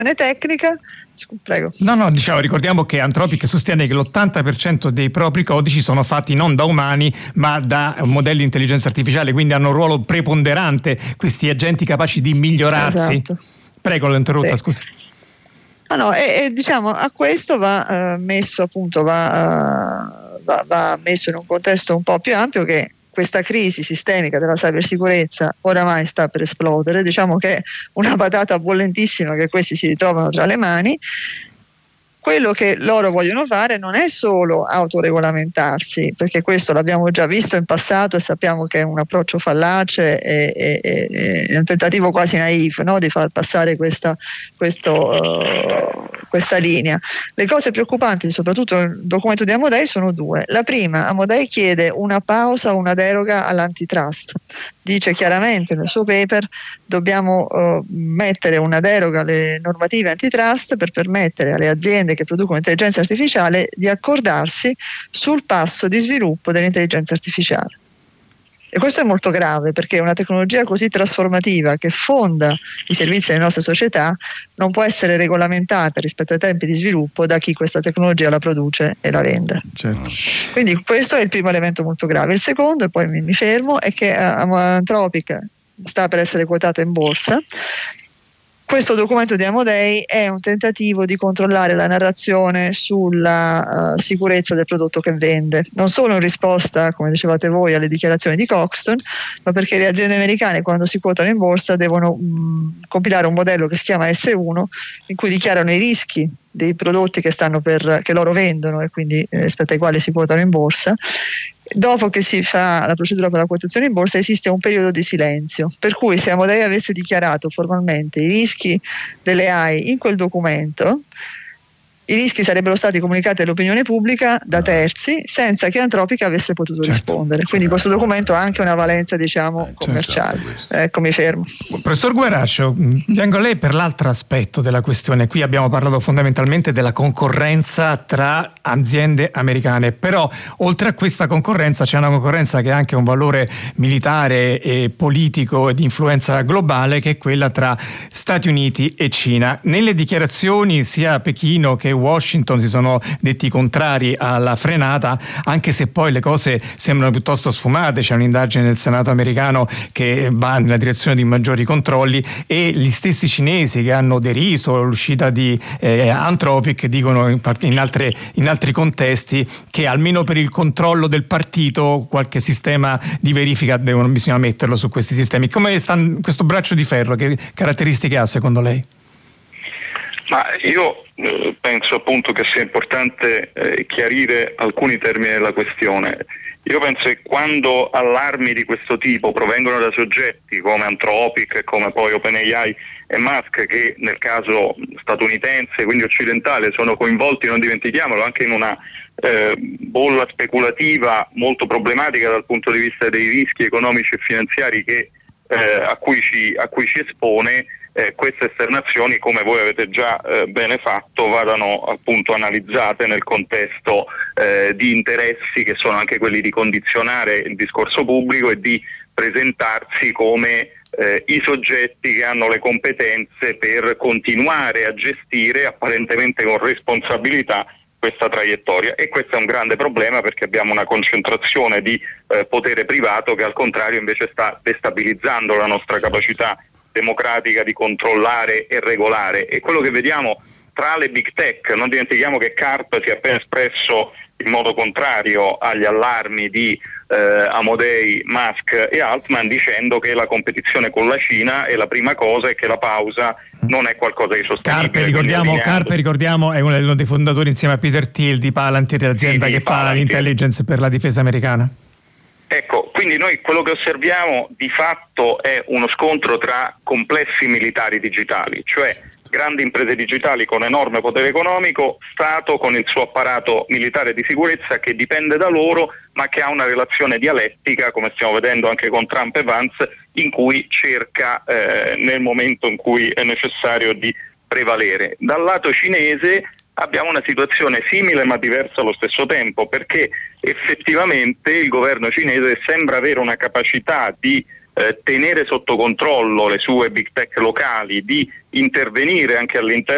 tecnica. Prego. No, diciamo, ricordiamo che Anthropic sostiene che l'80% dei propri codici sono fatti non da umani ma da modelli di intelligenza artificiale, quindi hanno un ruolo preponderante questi agenti capaci di migliorarsi. Esatto. Prego, l'ho interrotta, scusa. E diciamo a questo va messo appunto va messo in un contesto un po' più ampio, che questa crisi sistemica della cybersicurezza oramai sta per esplodere. Diciamo che è una patata bollentissima che questi si ritrovano tra le mani. Quello che loro vogliono fare non è solo autoregolamentarsi, perché questo l'abbiamo già visto in passato e sappiamo che è un approccio fallace e un tentativo quasi naif, no? Di far passare questa linea. Le cose preoccupanti, soprattutto nel documento di Amodei, sono due. La prima, Amodei chiede una pausa, una deroga all'antitrust. Dice chiaramente nel suo paper: dobbiamo mettere una deroga alle normative antitrust per permettere alle aziende che producono intelligenza artificiale di accordarsi sul passo di sviluppo dell'intelligenza artificiale. E questo è molto grave, perché una tecnologia così trasformativa, che fonda i servizi delle nostre società, non può essere regolamentata rispetto ai tempi di sviluppo da chi questa tecnologia la produce e la vende. Certo. Quindi questo è il primo elemento molto grave. Il secondo, e poi mi fermo, è che Anthropic sta per essere quotata in borsa. Questo documento di Amodei è un tentativo di controllare la narrazione sulla sicurezza del prodotto che vende, non solo in risposta, come dicevate voi, alle dichiarazioni di Coxton, ma perché le aziende americane, quando si quotano in borsa, devono compilare un modello che si chiama S1, in cui dichiarano i rischi dei prodotti che loro vendono e quindi rispetto ai quali si quotano in borsa. Dopo che si fa la procedura per la quotazione in borsa esiste un periodo di silenzio, per cui se Amodei avesse dichiarato formalmente i rischi delle AI in quel documento, i rischi sarebbero stati comunicati all'opinione pubblica da terzi senza che Anthropic avesse potuto rispondere. Quindi questo documento ha anche una valenza, diciamo, commerciale. Ecco, mi fermo. Professor Guerrascio, vengo a lei per l'altro aspetto della questione. Qui abbiamo parlato fondamentalmente della concorrenza tra aziende americane, però oltre a questa concorrenza c'è una concorrenza che ha anche un valore militare e politico e di influenza globale, che è quella tra Stati Uniti e Cina. Nelle dichiarazioni sia Pechino che Washington si sono detti contrari alla frenata, anche se poi le cose sembrano piuttosto sfumate. C'è un'indagine del Senato americano che va nella direzione di maggiori controlli, e gli stessi cinesi che hanno deriso l'uscita di Anthropic dicono in altri contesti che almeno per il controllo del partito qualche sistema di verifica bisogna metterlo su questi sistemi. Come sta questo braccio di ferro? Che caratteristiche ha secondo lei? Ma io penso appunto che sia importante chiarire alcuni termini della questione. Io penso che quando allarmi di questo tipo provengono da soggetti come Anthropic, come poi OpenAI e Musk, che nel caso statunitense, quindi occidentale, sono coinvolti, non dimentichiamolo, anche in una bolla speculativa molto problematica dal punto di vista dei rischi economici e finanziari a cui ci espone, queste esternazioni, come voi avete già bene fatto, vadano appunto analizzate nel contesto di interessi che sono anche quelli di condizionare il discorso pubblico e di presentarsi come i soggetti che hanno le competenze per continuare a gestire apparentemente con responsabilità questa traiettoria. E questo è un grande problema, perché abbiamo una concentrazione di potere privato che al contrario invece sta destabilizzando la nostra capacità democratica di controllare e regolare. E quello che vediamo tra le big tech, non dimentichiamo che Karp si è appena espresso in modo contrario agli allarmi di Amodei, Musk e Altman, dicendo che la competizione con la Cina è la prima cosa e che la pausa non è qualcosa di sostenibile. Karp, ricordiamo, è uno dei fondatori insieme a Peter Thiel di Palantir, l'azienda che fa l'intelligence per la difesa americana. Ecco, quindi noi quello che osserviamo di fatto è uno scontro tra complessi militari digitali, cioè grandi imprese digitali con enorme potere economico, Stato con il suo apparato militare di sicurezza che dipende da loro, ma che ha una relazione dialettica, come stiamo vedendo anche con Trump e Vance, in cui cerca nel momento in cui è necessario di prevalere. Dal lato cinese abbiamo una situazione simile ma diversa allo stesso tempo, perché effettivamente il governo cinese sembra avere una capacità di tenere sotto controllo le sue big tech locali, di intervenire anche all'interno